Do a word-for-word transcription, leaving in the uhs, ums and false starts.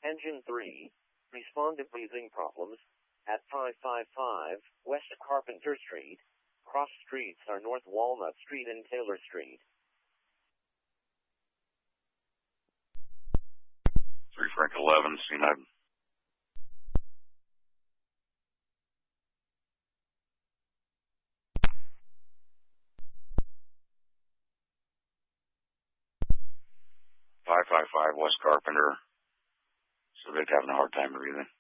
Engine three, respond to breathing problems at five five five West Carpenter Street. Cross streets are North Walnut Street and Taylor Street. three Frank eleven, C nine. five five five West Carpenter. Civic having a hard time breathing.